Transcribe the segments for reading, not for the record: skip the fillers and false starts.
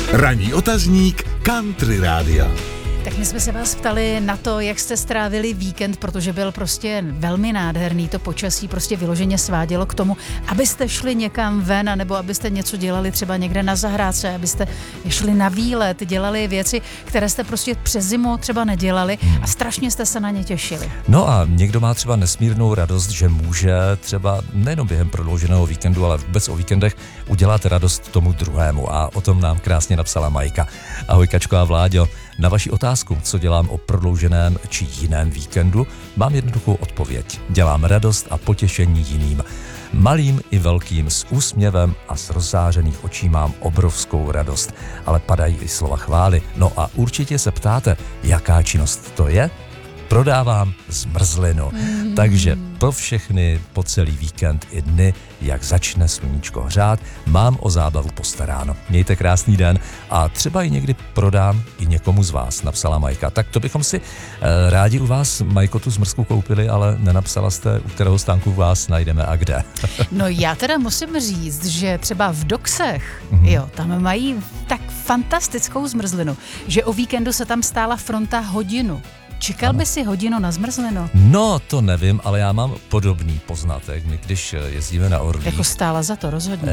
Ranní otazník Country Rádia. Tak my jsme se vás ptali na to, jak jste strávili víkend, protože byl prostě velmi nádherný, to počasí prostě vyloženě svádělo k tomu, abyste šli někam ven, nebo abyste něco dělali třeba někde na zahrádce, abyste šli na výlet, dělali věci, které jste prostě přes zimu třeba nedělali a strašně jste se na ně těšili. No a někdo má třeba nesmírnou radost, že může třeba nejenom během prodlouženého víkendu, ale vůbec o víkendech udělat radost tomu druhému a o tom nám krásně napsala Majka. Ahoj Kačko a Vláďo, na vaši otázku, co dělám o prodlouženém či jiném víkendu, mám jednoduchou odpověď. Dělám radost a potěšení jiným. Malým i velkým, s úsměvem a s rozzářených očí mám obrovskou radost, ale padají i slova chvály. No a určitě se ptáte, jaká činnost to je? Prodávám zmrzlinu. Takže pro všechny po celý víkend i dny, jak začne sluníčko hřát, mám o zábavu postaráno. Mějte krásný den a třeba ji někdy prodám i někomu z vás, napsala Majka. Tak to bychom si rádi u vás, Majko, tu zmrzku koupili, ale nenapsala jste, u kterého stánku vás najdeme a kde. No já teda musím říct, že třeba v Doxech, jo, tam mají tak fantastickou zmrzlinu, že o víkendu se tam stála fronta hodinu. Čekal by si hodinu na zmrzlinu? No, to nevím, ale já mám podobný poznatek. My, když jezdíme na Orlík... Jako stála za to, rozhodně.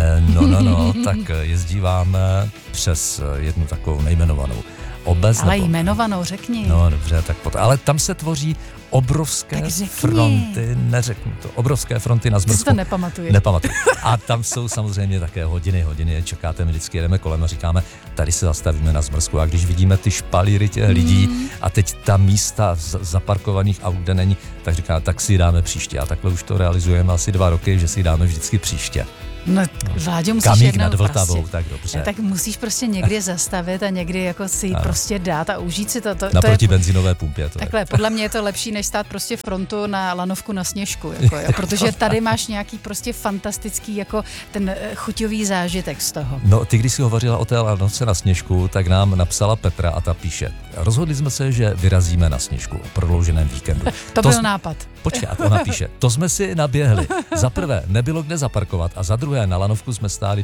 Tak jezdíváme přes jednu takovou nejmenovanou obec. Ale jmenovanou, řekni. No, dobře, tak potom. Ale tam se tvoří obrovské fronty, neřeknu to, obrovské fronty na zmrzku. Ty to nepamatuješ. Nepamatuji. A tam jsou samozřejmě také hodiny, čekáte, my vždycky jedeme kolem a říkáme, tady se zastavíme na zmrzku a když vidíme ty špalíry těch lidí a teď ta místa zaparkovaných aut, kde není, tak říká, tak si ji dáme příště a takhle už to realizujeme asi 2 roky, že si ji dáme vždycky příště. No, Vláďo, musíš Kamík jednou nad Vltavou, prostě. tak dobře. Tak musíš prostě někdy zastavit a někdy jako si prostě dát a užít si to. Naproti benzinové pumpě. Takhle, podle mě je to lepší, než stát prostě frontu na lanovku na Sněžku, jako, jo, protože tady máš nějaký prostě fantastický jako ten chuťový zážitek z toho. No, ty když jsi hovořila o té lanovce na Sněžku, tak nám napsala Petra a ta píše, rozhodli jsme se, že vyrazíme na Sněžku o prodlouženém víkendu. To byl nápad. Počkat, ona píše, to jsme si naběhli. Za prvé, nebylo kde zaparkovat a za druhé, na lanovku jsme stáli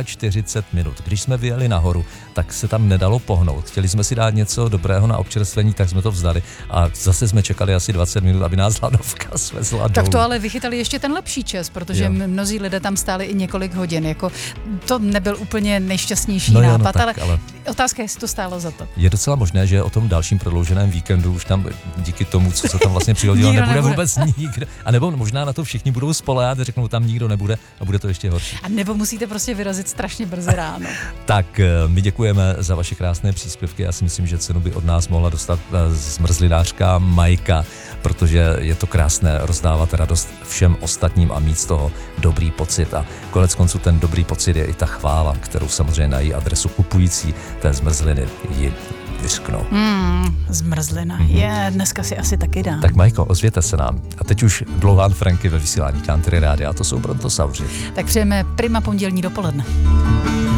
45 minut. Když jsme vyjeli nahoru, tak se tam nedalo pohnout. Chtěli jsme si dát něco dobrého na občerstvení, tak jsme to vzdali a zase jsme čekali asi 20 minut, aby nás lanovka svezla dolů. Tak to ale vychytali ještě ten lepší čas, protože mnozí lidé tam stáli i několik hodin. Jako, to nebyl úplně nejšťastnější nápad, ale otázka je, jestli to stálo za to. Je docela možné, že o tom dalším prodlouženém víkendu už tam díky tomu, co se tam vlastně přihodilo, nebude vůbec nikdo. A nebo možná na to všichni budou spoléhat a řeknou, tam nikdo nebude a bude to ještě horší. A nebo musíte prostě vyrazit strašně brzy ráno. Tak my děkujeme za vaše krásné příspěvky. Já si myslím, že cenu by od nás mohla dostat zmrzlinářka Majka, protože je to krásné rozdávat radost všem ostatním a mít z toho dobrý pocit. A konec konců ten dobrý pocit je i ta chvála, kterou samozřejmě na její adresu kupující té zmrzliny ji vyřknou. Zmrzlina. Dneska si asi taky dám. Tak Majko, ozvěte se nám. A teď už Dlouhán Franky ve vysílání Country Rádia. A to jsou Brontosauři. Tak přejeme prima pondělní dopoledne.